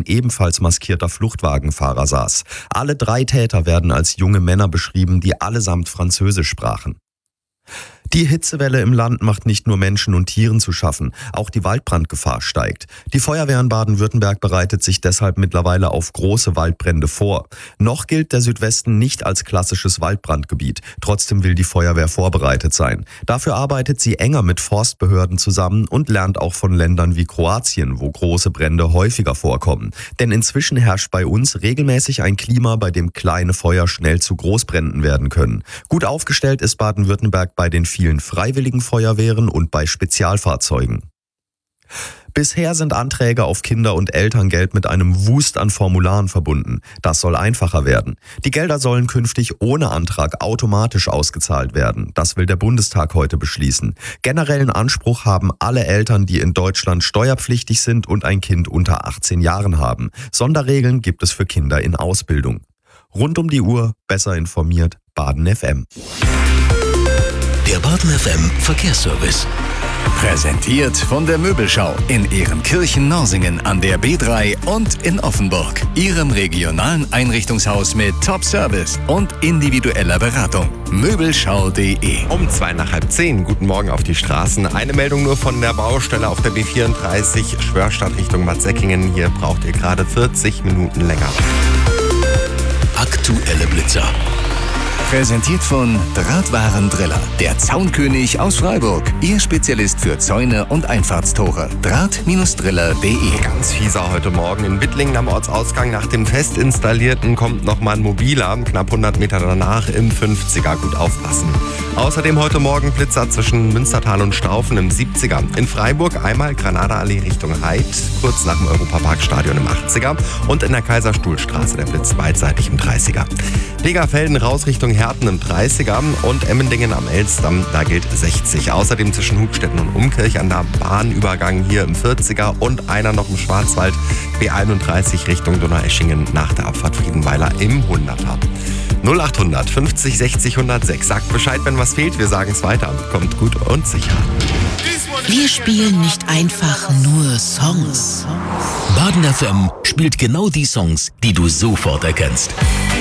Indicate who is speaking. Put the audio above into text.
Speaker 1: ein ebenfalls maskierter Fluchtwagenfahrer saß. Alle 3 Täter werden als junge Männer beschrieben, die allesamt Französisch sprachen. Die Hitzewelle im Land macht nicht nur Menschen und Tieren zu schaffen, auch die Waldbrandgefahr steigt. Die Feuerwehr in Baden-Württemberg bereitet sich deshalb mittlerweile auf große Waldbrände vor. Noch gilt der Südwesten nicht als klassisches Waldbrandgebiet. Trotzdem will die Feuerwehr vorbereitet sein. Dafür arbeitet sie enger mit Forstbehörden zusammen und lernt auch von Ländern wie Kroatien, wo große Brände häufiger vorkommen. Denn inzwischen herrscht bei uns regelmäßig ein Klima, bei dem kleine Feuer schnell zu Großbränden werden können. Gut aufgestellt ist Baden-Württemberg bei den vielen freiwilligen Feuerwehren und bei Spezialfahrzeugen. Bisher sind Anträge auf Kinder- und Elterngeld mit einem Wust an Formularen verbunden. Das soll einfacher werden. Die Gelder sollen künftig ohne Antrag automatisch ausgezahlt werden. Das will der Bundestag heute beschließen. Generellen Anspruch haben alle Eltern, die in Deutschland steuerpflichtig sind und ein Kind unter 18 Jahren haben. Sonderregeln gibt es für Kinder in Ausbildung. Rund um die Uhr, besser informiert, Baden FM.
Speaker 2: Der Baden FM Verkehrsservice. Präsentiert von der Möbelschau in Ehrenkirchen-Norsingen an der B3 und in Offenburg. Ihrem regionalen Einrichtungshaus mit Top-Service und individueller Beratung. Möbelschau.de.
Speaker 3: Um 9:02. Guten Morgen auf die Straßen. Eine Meldung nur von der Baustelle auf der B34 Schwörstadt Richtung Bad Säckingen. Hier braucht ihr gerade 40 Minuten länger.
Speaker 2: Aktuelle Blitzer. Präsentiert von Drahtwarendriller, der Zaunkönig aus Freiburg. Ihr Spezialist für Zäune und Einfahrtstore. Draht-driller.de.
Speaker 3: Ganz fieser heute Morgen in Wittlingen am Ortsausgang. Nach dem fest installierten kommt nochmal ein mobiler. Knapp 100 Meter danach im 50er. Gut aufpassen. Außerdem heute Morgen Blitzer zwischen Münstertal und Straufen im 70er. In Freiburg einmal Granada-Allee Richtung Heid, kurz nach dem Europaparkstadion im 80er. Und in der Kaiserstuhlstraße der Blitz beidseitig im 30er. Legerfelden raus Richtung Herten im 30er und Emmendingen am Elstdamm, da gilt 60. Außerdem zwischen Hugstetten und Umkirch an der Bahnübergang hier im 40er und einer noch im Schwarzwald, B31 Richtung Donaueschingen nach der Abfahrt Friedenweiler im 100er. 0800 50 60 106. Sagt Bescheid, wenn was fehlt, wir sagen es weiter. Kommt gut und sicher.
Speaker 4: Wir spielen nicht einfach nur Songs.
Speaker 2: Baden FM spielt genau die Songs, die du sofort erkennst.